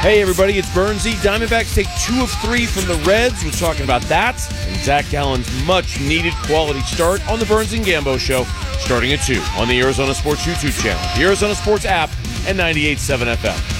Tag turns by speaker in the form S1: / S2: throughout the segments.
S1: Hey everybody, it's Burnsy. Diamondbacks take 2 of 3 from the Reds. We're talking about that and Zach Gallen's much-needed quality start on the Burns and Gambo Show, starting at 2 on the Arizona Sports YouTube channel, the Arizona Sports app, and 98.7 FM.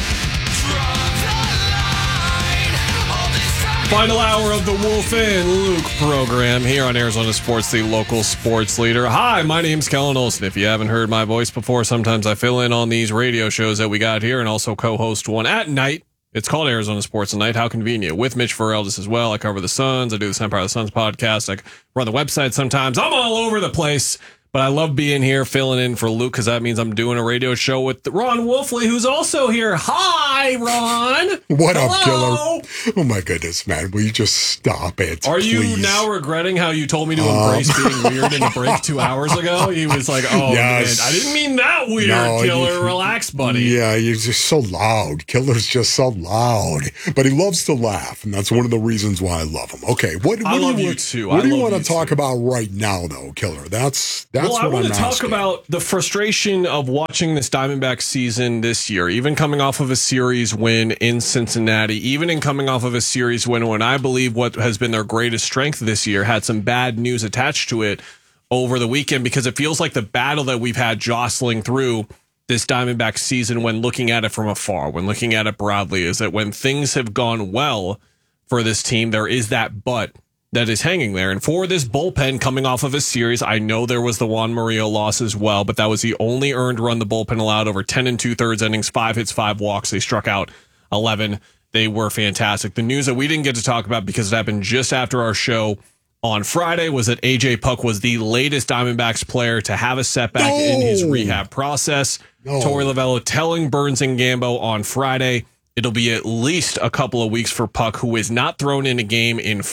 S2: Final hour of the Wolf and Luke program here on Arizona Sports, the local sports leader. Hi, my name's Kellen Olson. If you haven't heard my voice before, sometimes I fill in on these radio shows that we got here and also co-host one at night. It's called Arizona Sports at Night. How convenient. With Mitch Ferreldis as well. I cover the Suns. I do the Empire of the Suns podcast. I run the website sometimes. I'm all over the place. But I love being here, filling in for Luke, because that means I'm doing a radio show with Ron Wolfley, who's also here. Hi, Ron.
S3: What
S2: Hello.
S3: up, killer? Oh, my goodness, man. Will you just stop it,
S2: Are you
S3: please?
S2: now regretting how you told me to embrace being weird in the break 2 hours ago? He was like, oh,
S3: Yes.
S2: man, I didn't mean that weird,
S3: No,
S2: Killer. Relax, buddy.
S3: Yeah, you're just so loud. Killer's just so loud. But he loves to laugh, and that's one of the reasons why I love him. Okay, what
S2: I
S3: do
S2: love
S3: you
S2: you, too.
S3: What
S2: I
S3: do you
S2: love
S3: want
S2: you,
S3: to talk
S2: too.
S3: about right now, though, Killer? That's
S2: Well, I
S3: what
S2: want
S3: I'm
S2: to talk
S3: asking.
S2: about the frustration of watching this Diamondback season this year, even coming off of a series win in Cincinnati, even in coming off of a series win when I believe what has been their greatest strength this year had some bad news attached to it over the weekend, because it feels like the battle that we've had jostling through this Diamondback season when looking at it from afar, when looking at it broadly, is that when things have gone well for this team, there is that but that is hanging there. And for this bullpen coming off of a series, I know there was the Juan Murillo loss as well, but that was the only earned run the bullpen allowed over 10 2/3 innings, 5 hits, 5 walks. They struck out 11. They were fantastic. The news that we didn't get to talk about because it happened just after our show on Friday was that A.J. Puk was the latest Diamondbacks player to have a setback in his rehab process. Torey Lovullo telling Burns and Gambo on Friday it'll be at least a couple of weeks for Puk, who is not thrown in a game in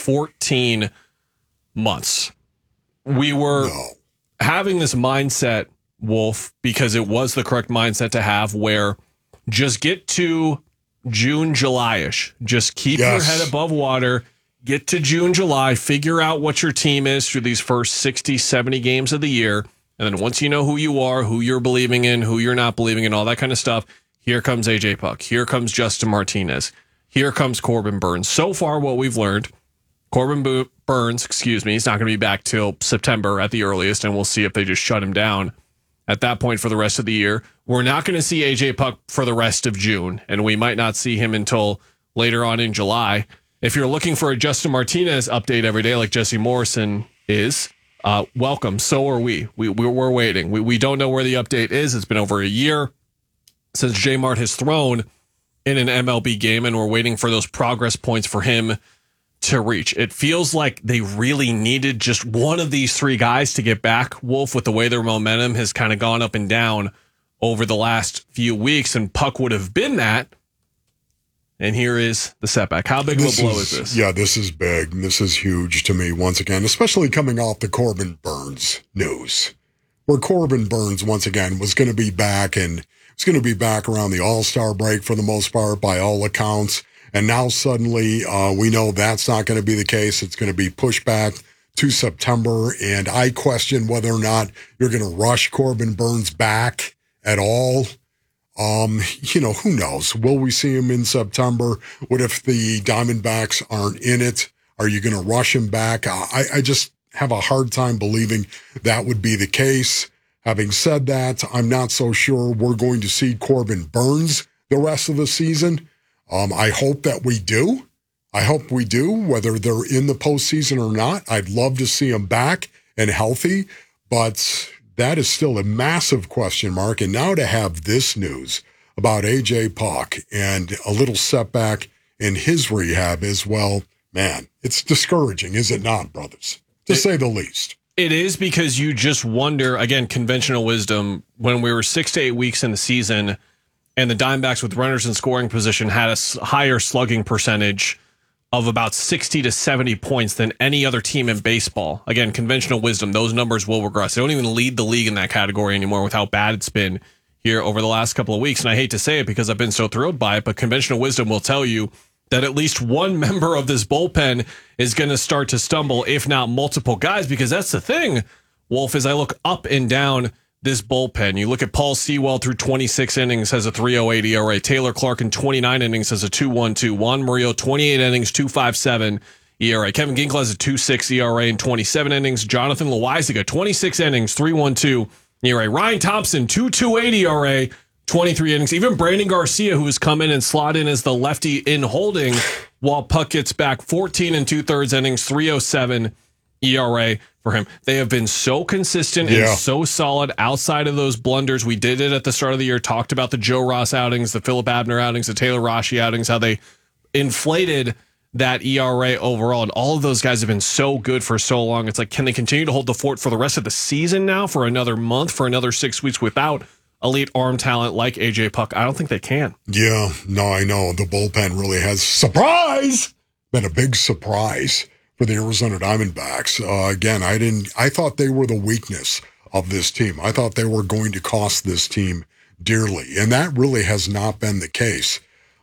S2: 14 months. We were having this mindset, Wolf, because it was the correct mindset to have, where just get to June, July-ish. Just keep your head above water. Get to June, July. Figure out what your team is through these first 60, 70 games of the year. And then once you know who you are, who you're believing in, who you're not believing in, all that kind of stuff, here comes A.J. Puk. Here comes Justin Martinez. Here comes Corbin Burns. So far, what we've learned, Corbin Burns, he's not going to be back till September at the earliest, and we'll see if they just shut him down at that point for the rest of the year. We're not going to see A.J. Puk for the rest of June, and we might not see him until later on in July. If you're looking for a Justin Martinez update every day like Jesse Morrison is, welcome. So are we. We're waiting. We don't know where the update is. It's been over a year since J Mart has thrown in an MLB game, and we're waiting for those progress points for him to reach. It feels like they really needed just one of these three guys to get back, Wolf, with the way their momentum has kind of gone up and down over the last few weeks, and Puk would have been that. And here is the setback. How big of a blow is this?
S3: Yeah, this is big. This is huge to me once again, especially coming off the Corbin Burns news, where Corbin Burns once again was going to be back, and it's going to be back around the All-Star break for the most part by all accounts. And now suddenly we know that's not going to be the case. It's going to be pushed back to September. And I question whether or not you're going to rush Corbin Burns back at all. Who knows? Will we see him in September? What if the Diamondbacks aren't in it? Are you going to rush him back? I just have a hard time believing that would be the case. Having said that, I'm not so sure we're going to see Corbin Burns the rest of the season. I hope that we do. I hope we do, whether they're in the postseason or not. I'd love to see him back and healthy, but that is still a massive question mark. And now to have this news about A.J. Puk and a little setback in his rehab as well, man, it's discouraging, is it not, brothers? To say the least.
S2: It is, because you just wonder, again, conventional wisdom, when we were 6 to 8 weeks in the season and the Diamondbacks with runners in scoring position had a higher slugging percentage of about 60 to 70 points than any other team in baseball. Again, conventional wisdom, those numbers will regress. They don't even lead the league in that category anymore with how bad it's been here over the last couple of weeks. And I hate to say it because I've been so thrilled by it, but conventional wisdom will tell you that at least one member of this bullpen is going to start to stumble, if not multiple guys, because that's the thing, Wolf, as I look up and down this bullpen. You look at Paul Sewald through 26 innings has a 3.08 ERA. Taylor Clark in 29 innings has a 2.12. Juan Murillo 28 innings 2.57 ERA. Kevin Ginkel has a 2.6 ERA in 27 innings. Jonathan Loaisiga 26 innings 3.12 ERA. Ryan Thompson 2.28 ERA 23 innings. Even Brandon Garcia, who has come in and slotted in as the lefty in holding while Puck gets back, 14 2/3 innings 3.07 ERA for him. They have been so consistent and so solid outside of those blunders. We did it at the start of the year, talked about the Joe Ross outings, the Phillip Abner outings, the Taylor Rashi outings, how they inflated that ERA overall. And all of those guys have been so good for so long. It's like, can they continue to hold the fort for the rest of the season now, for another month, for another 6 weeks without elite arm talent like AJ Puck? I don't think they can.
S3: Yeah, no, I know. The bullpen really has, surprise, been a big surprise for the Arizona Diamondbacks. Again, I thought they were the weakness of this team. I thought they were going to cost this team dearly, and that really has not been the case.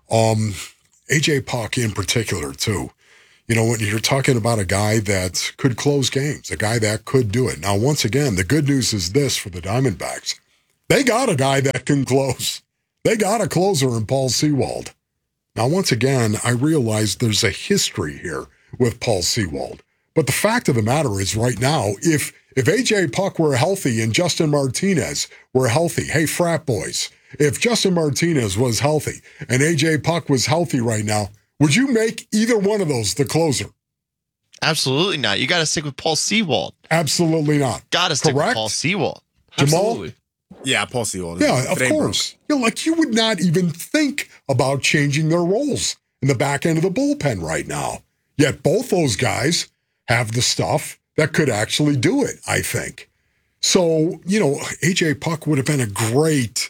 S3: AJ Puck in particular, too. You know, when you're talking about a guy that could close games, a guy that could do it. Now, once again, the good news is this for the Diamondbacks. They got a guy that can close. They got a closer in Paul Sewald. Now, once again, I realize there's a history here with Paul Sewald. But the fact of the matter is right now, if AJ Puck were healthy and Justin Martinez were healthy, hey, frat boys, if Justin Martinez was healthy and AJ Puck was healthy right now, would you make either one of those the closer?
S4: Absolutely not. You got to stick with Paul Sewald.
S3: Absolutely not.
S4: Got to stick with Paul Sewald.
S3: Jamal?
S2: Absolutely.
S5: Yeah, Paul Sewald.
S3: Yeah, of course. You know, like you would not even think about changing their roles in the back end of the bullpen right now. Yet both those guys have the stuff that could actually do it, I think. So, you know, AJ Puck would have been a great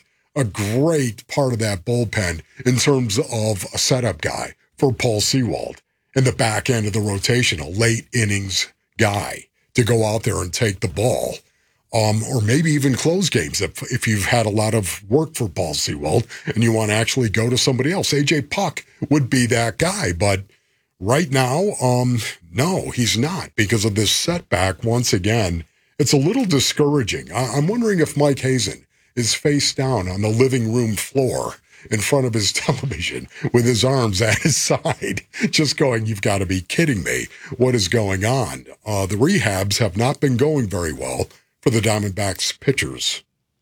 S3: part of that bullpen in terms of a setup guy for Paul Sewald in the back end of the rotation, a late innings guy to go out there and take the ball. Or maybe even close games if you've had a lot of work for Paul Sewald and you want to actually go to somebody else. AJ Puck would be that guy, but right now, no, he's not because of this setback. Once again, it's a little discouraging. I'm wondering if Mike Hazen is face down on the living room floor in front of his television with his arms at his side, just going, you've got to be kidding me. What is going on? The rehabs have not been going very well for the Diamondbacks pitchers.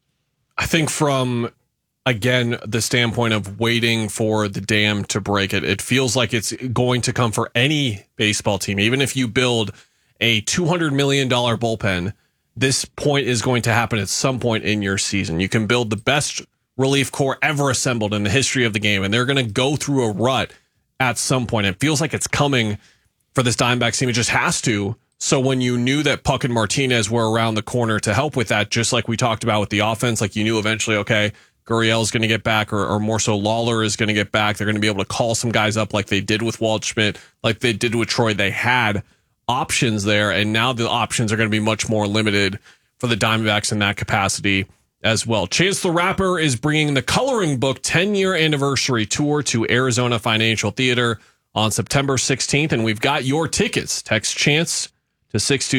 S2: I think from, again, the standpoint of waiting for the dam to break, it feels like it's going to come for any baseball team. Even if you build a $200 million bullpen, this point is going to happen at some point in your season. You can build the best relief corps ever assembled in the history of the game, and they're going to go through a rut at some point. It feels like it's coming for this Diamondbacks team. It just has to. So when you knew that Puck and Martinez were around the corner to help with that, just like we talked about with the offense, like you knew eventually, okay, Gurriel's going to get back, or more so Lawler is going to get back. They're going to be able to call some guys up like they did with Waldschmidt, like they did with Troy. They had options there, and now the options are going to be much more limited for the Diamondbacks in that capacity as well. Chance the Rapper is bringing the Coloring Book 10-year anniversary tour to Arizona Financial Theater on September 16th, and we've got your tickets. Text Chance to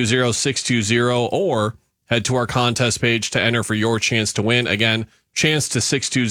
S2: 620-620 or head to our contest page to enter for your chance to win. Again, Chance to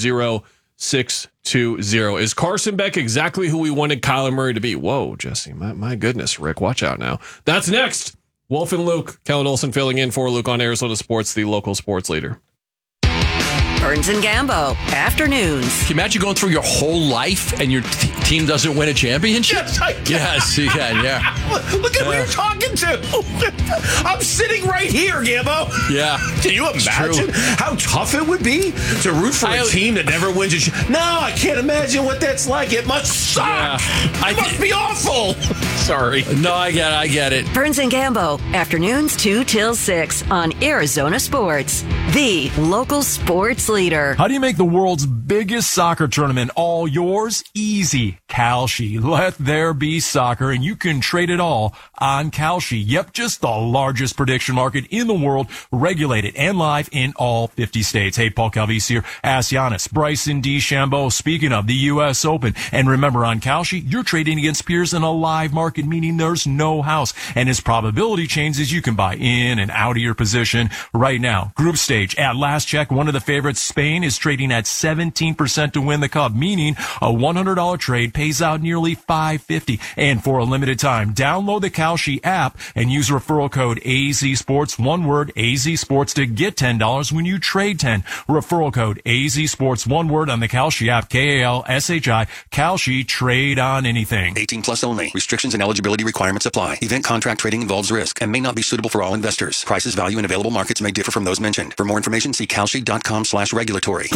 S2: 620-620. Is Carson Beck exactly who we wanted Kyler Murray to be? Whoa, Jesse, my goodness, Rick, watch out now. That's next. Wolf and Luke. Kellen Olson filling in for Luke on Arizona Sports, the local sports leader.
S6: Burns and Gambo, afternoons.
S7: Can you imagine going through your whole life and your team doesn't win a championship?
S1: Yes, I can.
S7: Yes, you can, yeah.
S1: Look at who you're talking to. I'm sitting right here, Gambo.
S7: Yeah.
S1: Can you imagine how tough it would be to root for a team that never wins a No, I can't imagine what that's like. It must suck. Yeah. It must be awful. Sorry.
S7: No, I get it.
S6: Burns and Gambo, afternoons 2 till 6 on Arizona Sports, the local sports leader.
S8: How do you make the world's
S5: biggest soccer tournament, all yours, easy. Kalshi. Let there be soccer, and you can trade it all on Kalshi. Yep, just the largest prediction market in the world, regulated and live in all 50 states. Hey, Paul Calvisi here. Ask Giannis, Bryson DeChambeau. Speaking of the U.S. Open. And remember, on Kalshi, you're trading against peers in a live market, meaning there's no house. And as probability changes, you can buy in and out of your position right now. Group stage, at last check, one of the favorites, Spain, is trading at 17% to win the cup, meaning a $100 trade pays out nearly $550. And for a limited time, download the Kalshi app and use referral code AZSports, one word, AZSports, to get $10 when you trade 10. Referral code AZSports, one word, on the Kalshi app, KALSHI, Kalshi, trade on anything.
S8: 18 plus only. Restrictions and eligibility requirements apply. Event contract trading involves risk and may not be suitable for all investors. Prices, value, and available markets may differ from those mentioned. For more information, see kalshi.com/regulatory.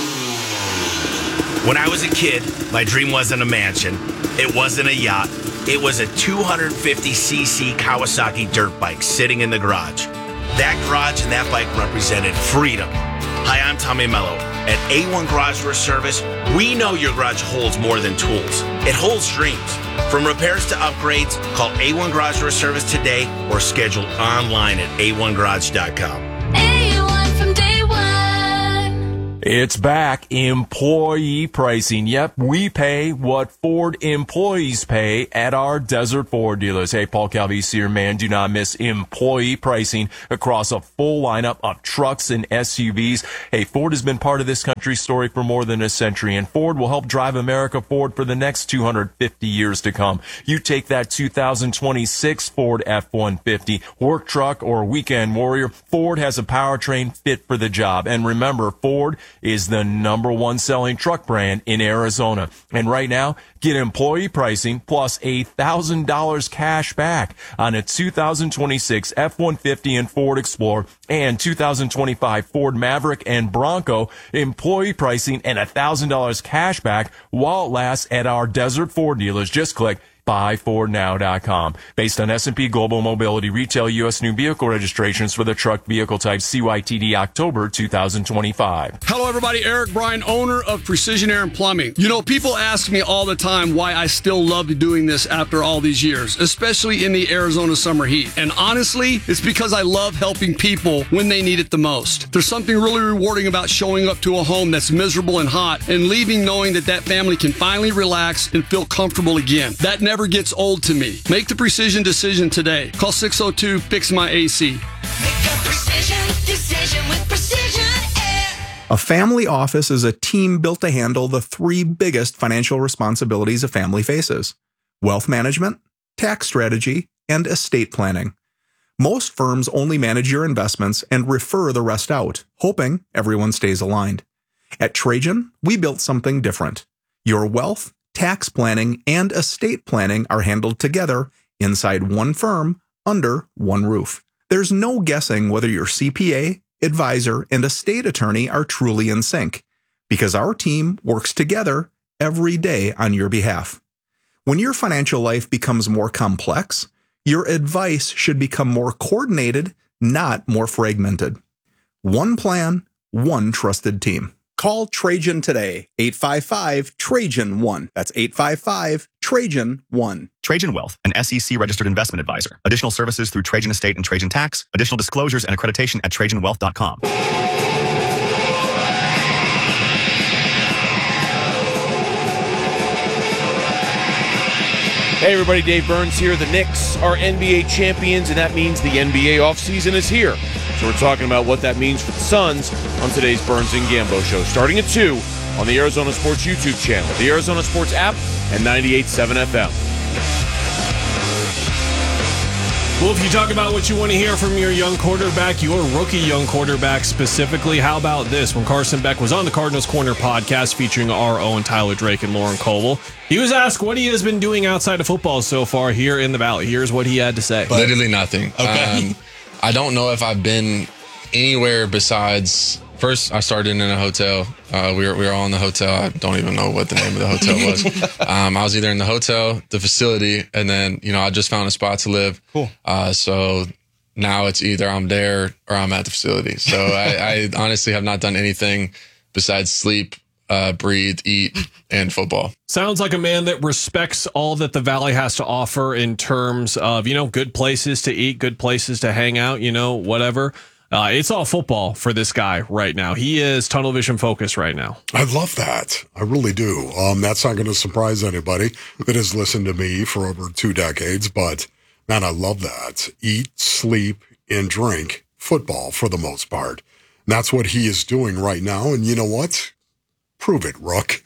S9: When I was a kid, my dream wasn't a mansion. It wasn't a yacht. It was a 250cc Kawasaki dirt bike sitting in the garage. That garage and that bike represented freedom. Hi, I'm Tommy Mello. At A1 Garage Door Service, we know your garage holds more than tools. It holds dreams. From repairs to upgrades, call A1 Garage Door Service today or schedule online at a1garage.com.
S10: A1 from day one.
S5: It's back. Employee pricing. Yep, we pay what Ford employees pay at our Desert Ford dealers. Hey, Paul Calvisi here, man. Do not miss employee pricing across a full lineup of trucks and SUVs. Hey, Ford has been part of this country's story for more than a century, and Ford will help drive America forward for the next 250 years to come. You take that 2026 Ford F-150, work truck, or weekend warrior, Ford has a powertrain fit for the job. And remember, Ford is the #1 selling truck brand in Arizona. And right now, get employee pricing plus $1,000 cash back on a 2026 F-150 and Ford Explorer and 2025 Ford Maverick and Bronco. Employee pricing and $1,000 cash back while it lasts at our Desert Ford dealers. Just click buyfordnow.com. Based on S&P Global Mobility Retail U.S. new vehicle registrations for the truck vehicle type CYTD October 2025.
S11: Hello, everybody. Eric Bryan, owner of Precision Air and Plumbing. You know, people ask me all the time why I still love doing this after all these years, especially in the Arizona summer heat. And honestly, it's because I love helping people when they need it the most. There's something really rewarding about showing up to a home that's miserable and hot and leaving knowing that that family can finally relax and feel comfortable again. That never gets old to me. Make the precision decision today. Call 602-FIX-MY-AC.
S10: Make a precision decision with Precision Air.
S12: A family office is a team built to handle the 3 biggest financial responsibilities a family faces: wealth management, tax strategy, and estate planning. Most firms only manage your investments and refer the rest out, hoping everyone stays aligned. At Trajan, we built something different. Your wealth, tax planning, and estate planning are handled together inside one firm under one roof. There's no guessing whether your CPA, advisor, and estate attorney are truly in sync, because our team works together every day on your behalf. When your financial life becomes more complex, your advice should become more coordinated, not more fragmented. One plan, one trusted team. Call Trajan today, 855-TRAJAN-1. That's 855-TRAJAN-1.
S13: Trajan Wealth, an SEC-registered investment advisor. Additional services through Trajan Estate and Trajan Tax. Additional disclosures and accreditation at TrajanWealth.com.
S1: Hey everybody, Dave Burns here. The Knicks are NBA champions, and that means the NBA offseason is here. So we're talking about what that means for the Suns on today's Burns and Gambo show, starting at 2 on the Arizona Sports YouTube channel, the Arizona Sports app, and 98.7 FM.
S2: Well, if you talk about what you want to hear from your young quarterback, your rookie young quarterback specifically, how about this? When Carson Beck was on the Cardinals Corner podcast featuring our own Tyler Drake and Lauren Coble, he was asked what he has been doing outside of football so far here in the Valley. Here's what he had to say.
S14: Literally nothing.
S2: Okay.
S14: I don't know if I've been anywhere besides... First, I started in a hotel. We were all in the hotel. I don't even know what the name of the hotel was. I was either in the hotel, the facility, and then, I just found a spot to live.
S4: Cool.
S14: So now it's either I'm there or I'm at the facility. So I honestly have not done anything besides sleep breathe, eat, and football.
S2: Sounds like a man that respects all that the Valley has to offer in terms of, good places to eat, good places to hang out, whatever. It's all football for this guy right now. He is tunnel vision focused right now.
S3: I love that. I really do. That's not going to surprise anybody that has listened to me for over 2 decades, but man, I love that. Eat, sleep, and drink football for the most part. And that's what he is doing right now. And you know what? Prove it, Rook.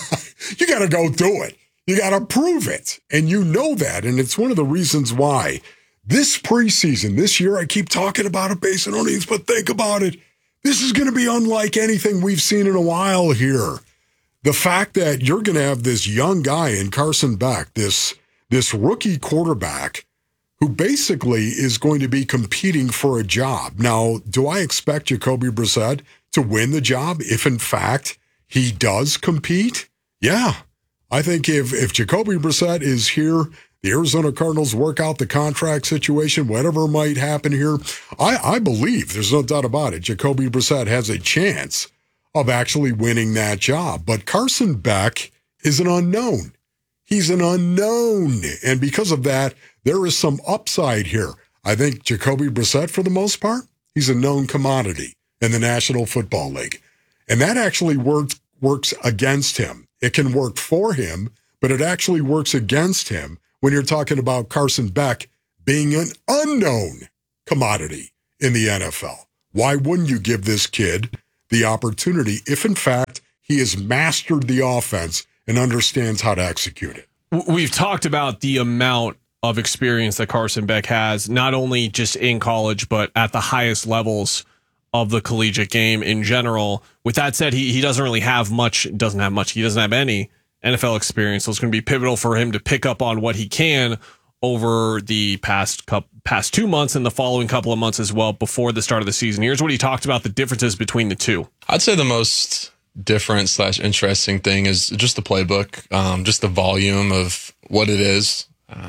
S3: You got to go do it. You got to prove it. And you know that. And it's one of the reasons why this preseason, this year, I keep talking about it, Basinonians, but think about it. This is going to be unlike anything we've seen in a while here. The fact that you're going to have this young guy in Carson Beck, this rookie quarterback, who basically is going to be competing for a job. Now, do I expect Jacoby Brissett to win the job if, in fact, he does compete? Yeah. I think if Jacoby Brissett is here, the Arizona Cardinals work out the contract situation, whatever might happen here, I believe, there's no doubt about it, Jacoby Brissett has a chance of actually winning that job. But Carson Beck is an unknown. He's an unknown. And because of that, there is some upside here. I think Jacoby Brissett, for the most part, he's a known commodity in the National Football League. And that actually works against him. It can work for him, but it actually works against him when you're talking about Carson Beck being an unknown commodity in the NFL. Why wouldn't you give this kid the opportunity if, in fact, he has mastered the offense and understands how to execute it?
S2: We've talked about the amount of experience that Carson Beck has, not only just in college, but at the highest levels of the collegiate game in general. With that said, he doesn't really have much, he doesn't have any NFL experience, so it's going to be pivotal for him to pick up on what he can over the past 2 months and the following couple of months as well before the start of the season. Here's what he talked about the differences between the two.
S14: I'd say the most different / interesting thing is just the playbook, just the volume of what it is.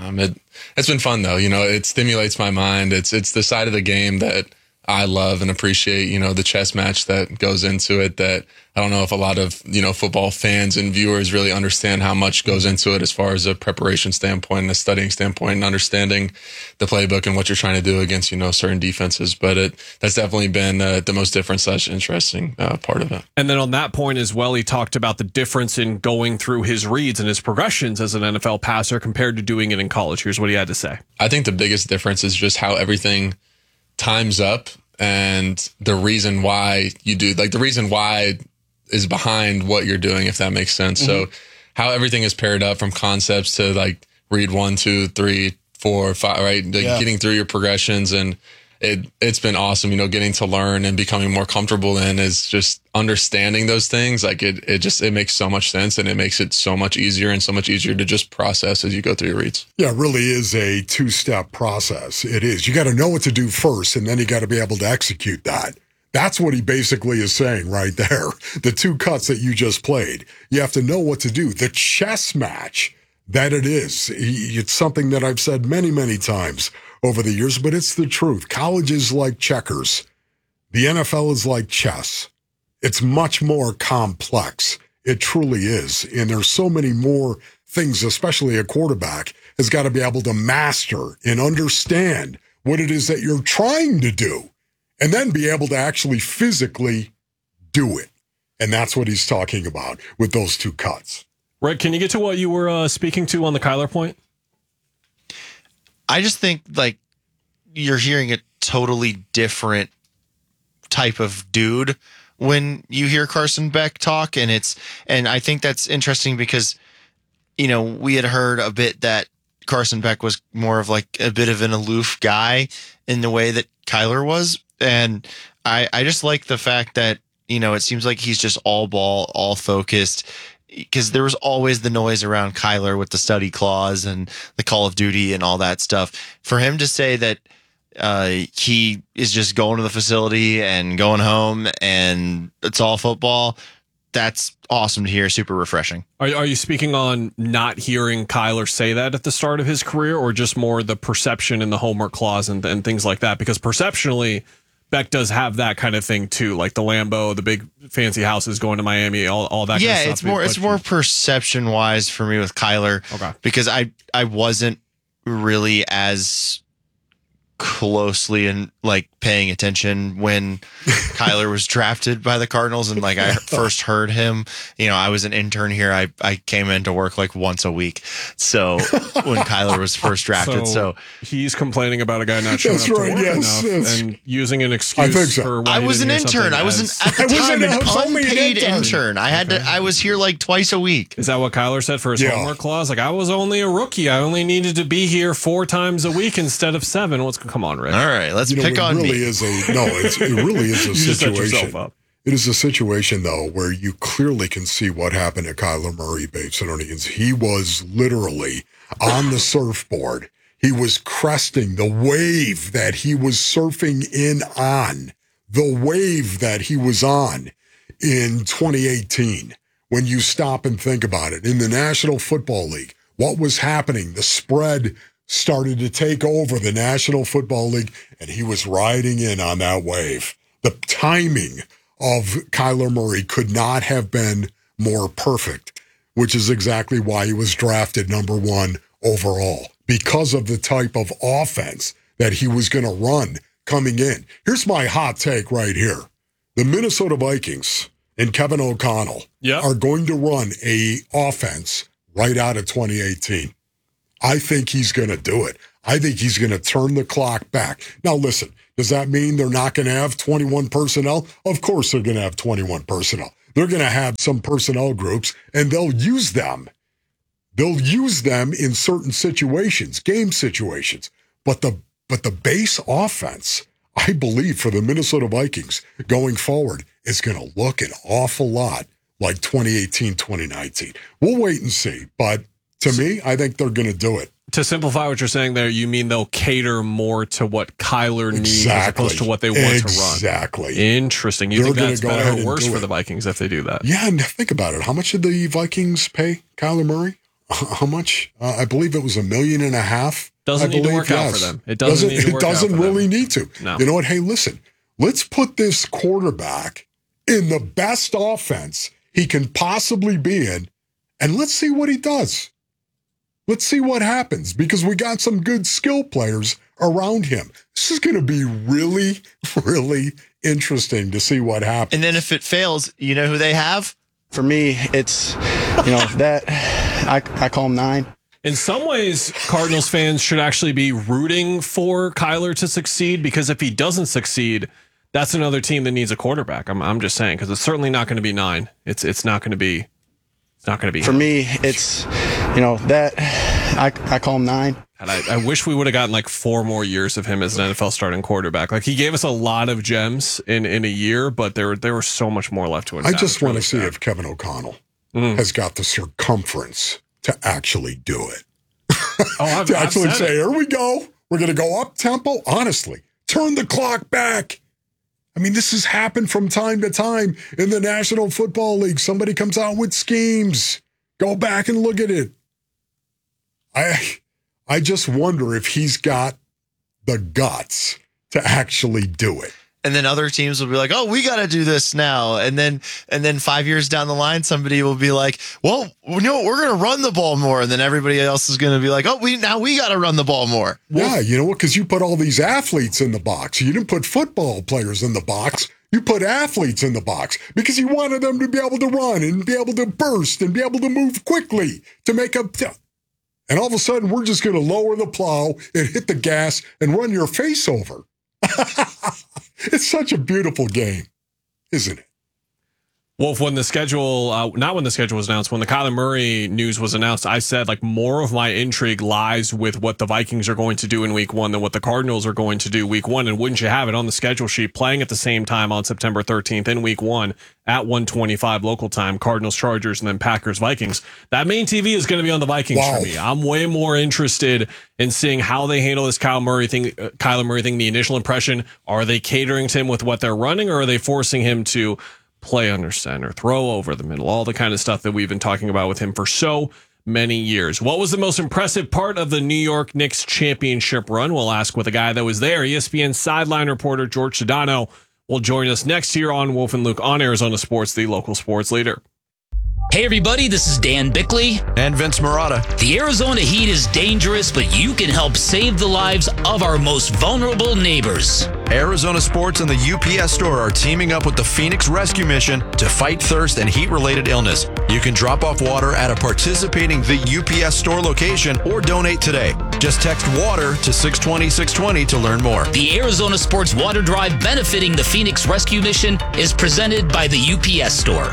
S14: It's been fun though. It stimulates my mind. It's the side of the game that I love and appreciate, the chess match that goes into it that I don't know if a lot of, football fans and viewers really understand how much goes into it as far as a preparation standpoint and a studying standpoint and understanding the playbook and what you're trying to do against, certain defenses. But that's definitely been the most different / interesting part of it.
S2: And then on that point as well, he talked about the difference in going through his reads and his progressions as an NFL passer compared to doing it in college. Here's what he had to say.
S14: I think the biggest difference is just how everything times up and the reason why you do, the reason why is behind what you're doing, if that makes sense. Mm-hmm. So how everything is paired up from concepts to read 1, 2, 3, 4, 5, right? Getting through your progressions, and it's been awesome, getting to learn and becoming more comfortable in is just understanding those things. It makes so much sense, and it makes it so much easier and so much easier to just process as you go through your reads. Yeah,
S3: it really is a 2-step process. It is. You got to know what to do first, and then you got to be able to execute that. That's what he basically is saying right there. The 2 cuts that you just played. You have to know what to do. The chess match that it is. It's something that I've said many, many times over the years, but it's the truth. College is like checkers. The NFL is like chess. It's much more complex. It truly is. And there's so many more things, especially a quarterback has got to be able to master and understand what it is that you're trying to do, and then be able to actually physically do it. And that's what he's talking about with those 2 cuts.
S2: Rick, can you get to what you were speaking to on the Kyler point?
S4: I just think you're hearing a totally different type of dude when you hear Carson Beck talk. And I think that's interesting because, we had heard a bit that Carson Beck was more of a bit of an aloof guy in the way that Kyler was. And I just like the fact that, it seems like he's just all ball, all focused, because there was always the noise around Kyler with the study clause and the Call of Duty and all that stuff. For him to say that he is just going to the facility and going home and it's all football, that's awesome to hear. Super refreshing.
S2: Are you speaking on not hearing Kyler say that at the start of his career, or just more the perception and the homework clause and things like that? Because perceptionally, Beck does have that kind of thing too, like the Lambo, the big fancy houses going to Miami, all that.
S4: Yeah,
S2: kind of stuff.
S4: it's more perception wise for me with Kyler.
S2: Okay.
S4: Because I wasn't really as closely and like paying attention when Kyler was drafted by the Cardinals, and like I first heard him. I was an intern here. I came into work like once a week. So when Kyler was first drafted, so
S2: he's complaining about a guy not showing up to work enough and using an excuse
S3: I think so.
S2: for why
S4: I
S2: he
S4: was an
S2: didn't hear
S4: intern.
S2: something
S4: I was at the time an unpaid intern. I was here like twice a week.
S2: Is that what Kyler said for his homework clause? Like, I was only a rookie. I only needed to be here 4 times a week instead of 7. Come on, Rick.
S4: All right, let's pick on me.
S3: It really is a
S2: You just set yourself
S3: situation.
S2: up.
S3: It is a situation, though, where you clearly can see what happened to Kyler Murray, Babes and Onions. He was literally on the surfboard. He was cresting the wave that he was surfing on. The wave that he was on in 2018. When you stop and think about it, in the National Football League, what was happening? The spread started to take over the National Football League, and he was riding in on that wave. The timing of Kyler Murray could not have been more perfect, which is exactly why he was drafted number 1 overall, because of the type of offense that he was going to run coming in. Here's my hot take right here. The Minnesota Vikings and Kevin O'Connell are going to run a offense right out of 2018. I think he's going to do it. I think he's going to turn the clock back. Now, listen, does that mean they're not going to have 21 personnel? Of course they're going to have 21 personnel. They're going to have some personnel groups, and they'll use them. They'll use them in certain situations, game situations. But the base offense, I believe, for the Minnesota Vikings going forward is going to look an awful lot like 2018, 2019. We'll wait and see, but to me, I think they're going to do it.
S2: To simplify what you're saying there, you mean they'll cater more to what Kyler needs as opposed to what they want to run.
S3: Exactly.
S2: Interesting. You think that's better or worse for the Vikings if they do that?
S3: Yeah, and think about it. How much did the Vikings pay Kyler Murray? How much? I believe it was $1.5 million.
S2: Doesn't need to work out for them. It doesn't need to work out for them.
S3: It doesn't really need to.
S2: No.
S3: You know what? Hey, listen. Let's put this quarterback in the best offense he can possibly be in, and let's see what he does. Let's see what happens, because we got some good skill players around him. This is going to be really, really interesting to see what happens.
S4: And then if it fails, you know who they have?
S15: For me, it's, that I call him 9.
S2: In some ways, Cardinals fans should actually be rooting for Kyler to succeed, because if he doesn't succeed, that's another team that needs a quarterback. I'm just saying, because it's certainly not going to be 9. It's not going to be. It's not going to be.
S15: For me, it's, that I call him 9.
S2: And I wish we would have gotten like 4 more years of him as an NFL starting quarterback. Like, he gave us a lot of gems in a year, but there were so much more left to invest.
S3: I just want to see if Kevin O'Connell has got the circumference to actually do it. To actually say, here we go. We're going to go up tempo. Honestly, turn the clock back. I mean, this has happened from time to time in the National Football League. Somebody comes out with schemes. Go back and look at it. I just wonder if he's got the guts to actually do it.
S4: And then other teams will be like, "Oh, we got to do this now." And then 5 years down the line, somebody will be like, "Well, we're going to run the ball more." And then everybody else is going to be like, "Oh, we got to run the ball more."
S3: Yeah, you know what? Because you put all these athletes in the box. You didn't put football players in the box. You put athletes in the box because you wanted them to be able to run and be able to burst and be able to move quickly to make up. And all of a sudden, we're just going to lower the plow and hit the gas and run your face over. It's such a beautiful game, isn't it?
S2: Wolf, when the schedule, not when the schedule was announced, when the Kyler Murray news was announced, I said, like, more of my intrigue lies with what the Vikings are going to do in week 1 than what the Cardinals are going to do week 1. And wouldn't you have it, on the schedule sheet, playing at the same time on September 13th in week 1 at 1:25 local time, Cardinals, Chargers, and then Packers, Vikings. That main TV is going to be on the Vikings for me. I'm way more interested in seeing how they handle this Kyler Murray thing, the initial impression. Are they catering to him with what they're running, or are they forcing him to play under center, throw over the middle, all the kind of stuff that we've been talking about with him for so many years. What was the most impressive part of the New York Knicks championship run? We'll ask with a guy that was there. ESPN sideline reporter George Sedano will join us next here on Wolf and Luke on Arizona Sports, the local sports leader.
S16: Hey everybody, this is Dan Bickley.
S17: And Vince Marotta.
S16: The Arizona heat is dangerous, but you can help save the lives of our most vulnerable neighbors.
S17: Arizona Sports and the UPS Store are teaming up with the Phoenix Rescue Mission to fight thirst and heat-related illness. You can drop off water at a participating The UPS Store location or donate today. Just text WATER to 620-620 to learn more.
S16: The Arizona Sports Water Drive benefiting the Phoenix Rescue Mission is presented by the UPS Store.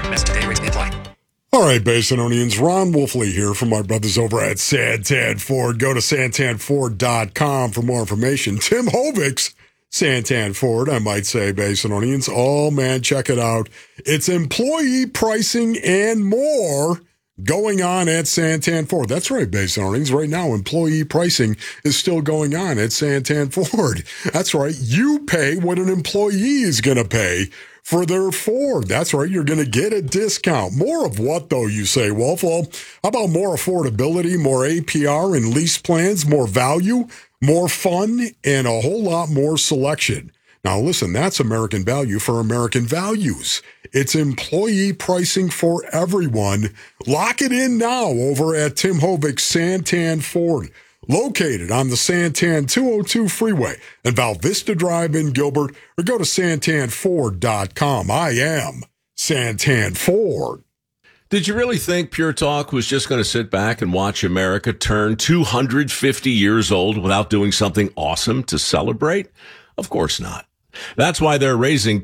S3: All right, Basinonians, Ron Wolfley here from my brothers over at Santan Ford. Go to santanford.com for more information. Tim Hovic's Santan Ford, I might say, Basinonians. Oh, man, check it out. It's employee pricing and more going on at Santan Ford. That's right, Basinonians. Right now, employee pricing is still going on at Santan Ford. That's right. You pay what an employee is going to pay for their Ford. That's right. You're going to get a discount. More of what, though, you say, Wolf? Well, how about more affordability, more APR and lease plans, more value, more fun, and a whole lot more selection. Now, listen, that's American value for American values. It's employee pricing for everyone. Lock it in now over at Tim Hovic's Santan Ford, located on the Santan 202 freeway and Val Vista Drive in Gilbert, or go to santanford.com. I am Santan Ford.
S18: Did you really think Pure Talk was just going to sit back and watch America turn 250 years old without doing something awesome to celebrate? Of course not. That's why they're raising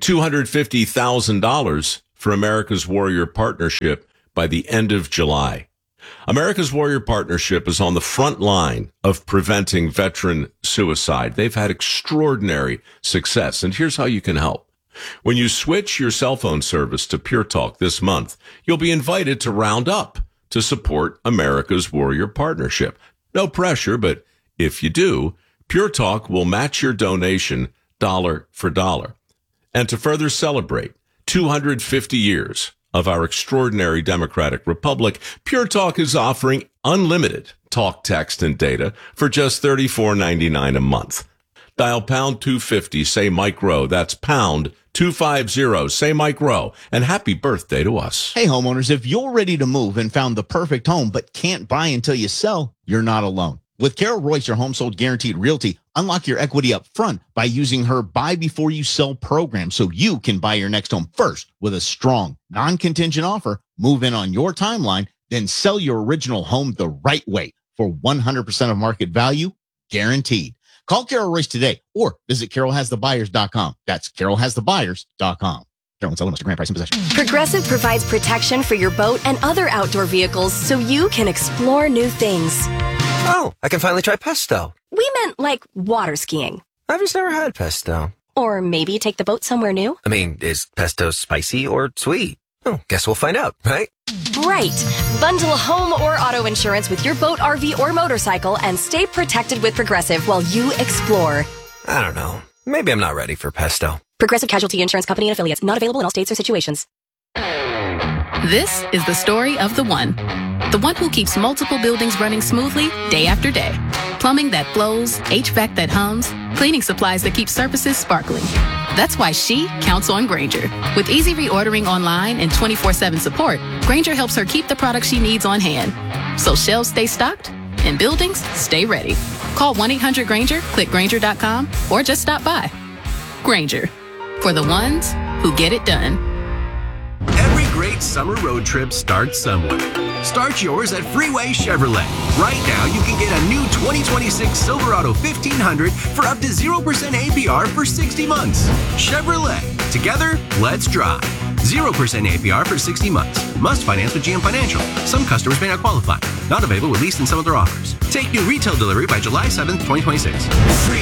S18: $250,000 for America's Warrior Partnership by the end of July. America's Warrior Partnership is on the front line of preventing veteran suicide. They've had extraordinary success, and here's how you can help. When you switch your cell phone service to Pure Talk this month, you'll be invited to round up to support America's Warrior Partnership. No pressure, but if you do, Pure Talk will match your donation dollar for dollar. And to further celebrate 250 years of our extraordinary democratic republic, Pure Talk is offering unlimited talk, text, and data for just $34.99 a month. Dial pound 250, say Mike Rowe. That's pound 250, say Mike Rowe. And happy birthday to us.
S19: Hey, homeowners, if you're ready to move and found the perfect home but can't buy until you sell, you're not alone. With Carol Royce, your Home Sold Guaranteed Realty, unlock your equity up front by using her Buy Before You Sell program so you can buy your next home first with a strong, non-contingent offer, move in on your timeline, then sell your original home the right way for 100% of market value, guaranteed. Call Carol Royce today or visit carolhasthebuyers.com. That's carolhasthebuyers.com. Carol, sell Mr. Grant price and possession.
S20: Progressive provides protection for your boat and other outdoor vehicles so you can explore new things.
S21: Oh, I can finally try pesto.
S20: We meant like water skiing.
S21: I've just never had pesto.
S20: Or maybe take the boat somewhere new.
S21: I mean, is pesto spicy or sweet? Oh, guess we'll find out, right?
S20: Right. Bundle home or auto insurance with your boat, RV, or motorcycle and stay protected with Progressive while you explore.
S21: I don't know. Maybe I'm not ready for pesto.
S20: Progressive Casualty Insurance Company and Affiliates. Not available in all states or situations.
S22: This is the story of the one who keeps multiple buildings running smoothly day after day. Plumbing that flows, HVAC that hums, cleaning supplies that keep surfaces sparkling. That's why she counts on Grainger. With easy reordering online and 24/7 support, Grainger helps her keep the products she needs on hand. So shelves stay stocked and buildings stay ready. Call 1-800-GRAINGER, click Grainger.com, or just stop by. Grainger, for the ones who get it done.
S23: Every great summer road trip starts somewhere. Start yours at Freeway Chevrolet. Right now, you can get a new 2026 Silverado 1500 for up to 0% APR for 60 months. Chevrolet. Together, let's drive. 0% APR for 60 months. Must finance with GM Financial. Some customers may not qualify. Not available with lease and some other offers. Take new retail delivery by July 7th, 2026.
S10: Freeway.